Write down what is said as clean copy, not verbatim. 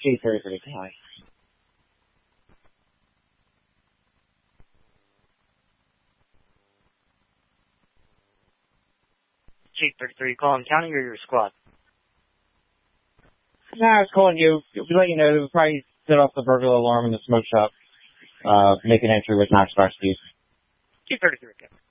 G33, hi. G33, calling county or your squad? No, I was calling you. We let you know we probably set off the burglar alarm in the smoke shop. Make an entry with Knox Rescue. G33, okay.